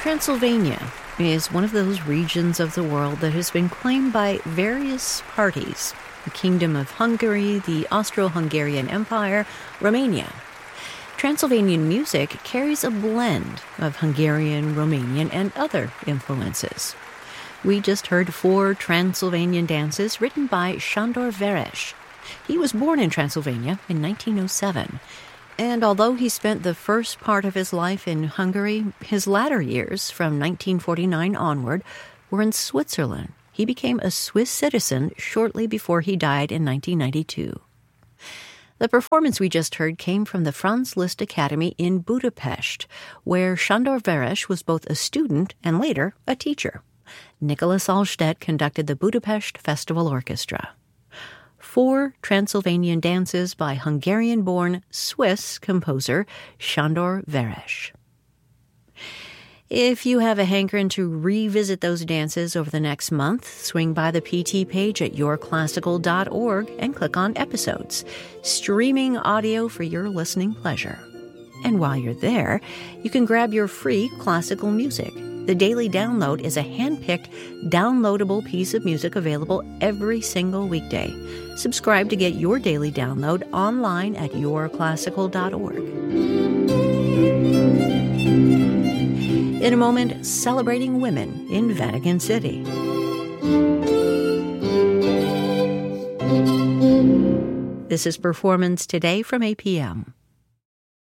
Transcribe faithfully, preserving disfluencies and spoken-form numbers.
Transylvania is one of those regions of the world that has been claimed by various parties: the Kingdom of Hungary, the Austro-Hungarian Empire, Romania. Transylvanian music carries a blend of Hungarian, Romanian, and other influences. We just heard four Transylvanian dances written by Sándor Veres. He was born in Transylvania in nineteen oh seven. And although he spent the first part of his life in Hungary, his latter years, from nineteen forty-nine onward, were in Switzerland. He became a Swiss citizen shortly before he died in nineteen ninety-two. The performance we just heard came from the Franz Liszt Academy in Budapest, where Sándor Veres was both a student and later a teacher. Nicholas Alstedt conducted the Budapest Festival Orchestra. Four Transylvanian dances by Hungarian-born Swiss composer Sándor Veres. If you have a hankering to revisit those dances over the next month, swing by the P T page at your classical dot org and click on Episodes, streaming audio for your listening pleasure. And while you're there, you can grab your free classical music. The Daily Download is a hand-picked, downloadable piece of music available every single weekday. Subscribe to get your daily download online at your classical dot org. In a moment, celebrating women in Vatican City. This is Performance Today from A P M.